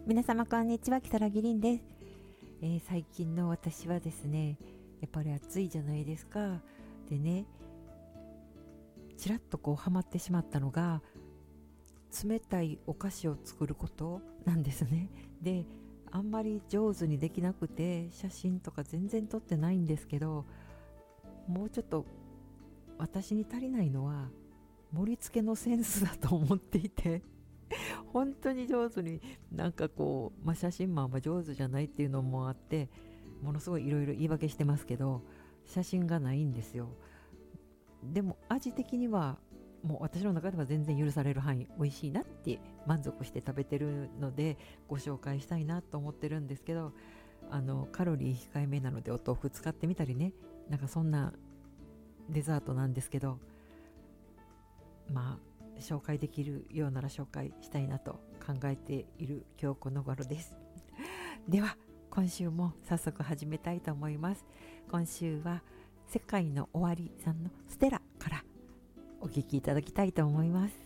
皆様こんにちは、木更木凛です。最近の私はですね、やっぱり暑いじゃないですか。でね、ちらっとハマってしまったのが冷たいお菓子を作ることなんですね。で、あんまり上手にできなくて写真とか全然撮ってないんですけど、もうちょっと私に足りないのは盛り付けのセンスだと思っていて、本当に上手に写真マンは上手じゃないっていうのもあって、ものすごいいろいろ言い訳してますけど、写真がないんですよ。でも味的にはもう私の中では全然許される範囲、美味しいなって満足して食べてるのでご紹介したいなと思ってるんですけど、カロリー控えめなのでお豆腐使ってみたりね、そんなデザートなんですけど、紹介できるようなら紹介したいなと考えている今日この頃です。では今週も早速始めたいと思います。今週は世界の終わりさんのステラからお聞きいただきたいと思います。